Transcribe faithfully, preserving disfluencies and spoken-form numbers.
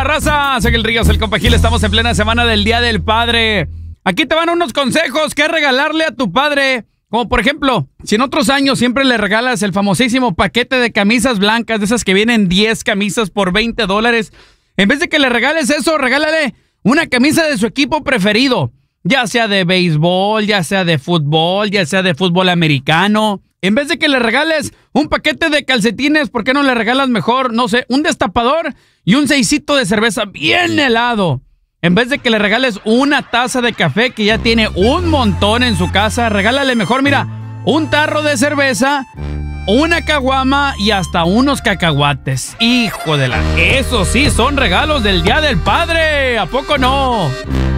Raza, soy el Ríos, el compa Gil. Estamos en plena semana del Día del Padre. Aquí te van unos consejos que regalarle a tu padre. Como por ejemplo, si en otros años siempre le regalas el famosísimo paquete de camisas blancas, de esas que vienen diez camisas por veinte dólares, en vez de que le regales eso, regálale una camisa de su equipo preferido. Ya sea de béisbol, ya sea de fútbol, ya sea de fútbol americano. En vez de que le regales un paquete de calcetines, ¿por qué no le regalas mejor, no sé, un destapador y un seisito de cerveza bien helado? En vez de que le regales una taza de café que ya tiene un montón en su casa, regálale mejor, mira, un tarro de cerveza, una caguama y hasta unos cacahuates. Hijo de la... Eso sí, son regalos del Día del Padre, ¿a poco no?